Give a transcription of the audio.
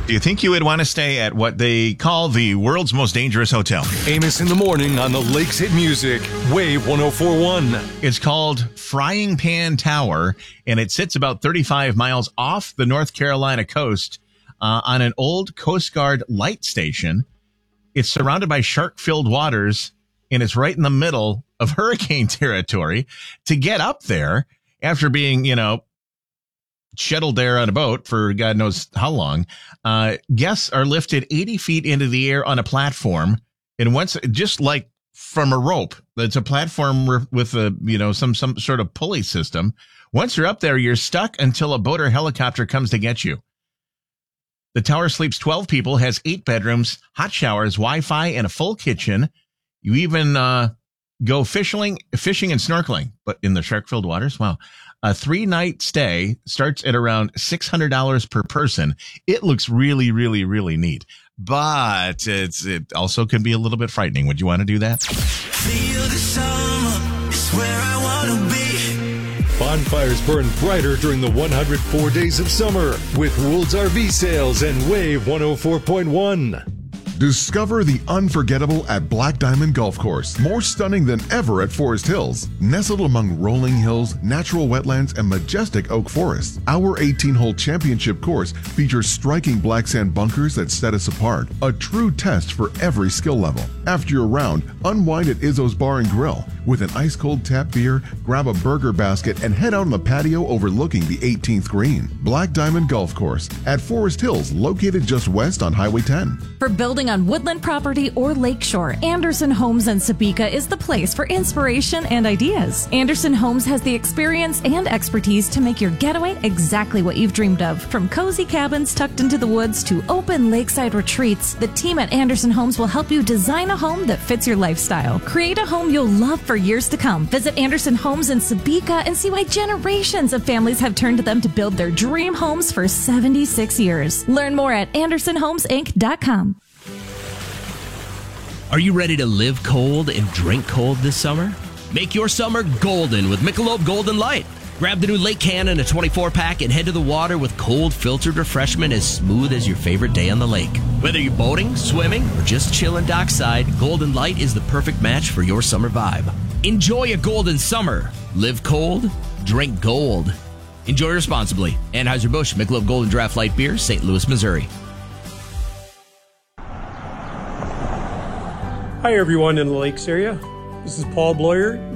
Do you think you would want to stay at what they call the world's most dangerous hotel? Amos in the morning on the Lakes Hit Music, Wave 104.1. It's called Frying Pan Tower, and it sits about 35 miles off the North Carolina coast on an old Coast Guard light station. It's surrounded by shark-filled waters, and it's right in the middle of hurricane territory. To get up there, after being, shuttled there on a boat for God knows how long, guests are lifted 80 feet into the air on a platform, and once, just like from a rope, it's a platform with a some sort of pulley system. Once you're up there, you're stuck until a boat or helicopter comes to get you. The tower sleeps 12 people, has 8 bedrooms, hot showers, Wi-Fi, and a full kitchen. You even go fishing and snorkeling, but in the shark-filled waters. Wow. A 3-night stay starts at around $600 per person. It looks really, really, really neat, but it also can be a little bit frightening. Would you want to do that? Feel the summer is where I want to be. Bonfires burn brighter during the 104 days of summer with Woold's RV Sales and Wave 104.1. Discover the unforgettable at Black Diamond Golf Course. More stunning than ever at Forest Hills. Nestled among rolling hills, natural wetlands, and majestic oak forests, our 18-hole championship course features striking black sand bunkers that set us apart. A true test for every skill level. After your round, unwind at Izzo's Bar and Grill. With an ice-cold tap beer, grab a burger basket, and head out on the patio overlooking the 18th green. Black Diamond Golf Course at Forest Hills, located just west on Highway 10. For building on woodland property or lakeshore, Anderson Homes in Sabika is the place for inspiration and ideas. Anderson Homes has the experience and expertise to make your getaway exactly what you've dreamed of. From cozy cabins tucked into the woods to open lakeside retreats, the team at Anderson Homes will help you design a home that fits your lifestyle. Create a home you'll love for years to come. Visit Anderson Homes in Sabika and see why generations of families have turned to them to build their dream homes for 76 years. Learn more at AndersonHomesInc.com. Are you ready to live cold and drink cold this summer? Make your summer golden with Michelob Golden Light. Grab the new Lake Cannon, a 24-pack, and head to the water with cold, filtered refreshment as smooth as your favorite day on the lake. Whether you're boating, swimming, or just chilling dockside, Golden Light is the perfect match for your summer vibe. Enjoy a golden summer. Live cold, drink gold. Enjoy responsibly. Anheuser-Busch, Michelob Golden Draft Light Beer, St. Louis, Missouri. Hi, everyone in the Lakes area. This is Paul Bloyer.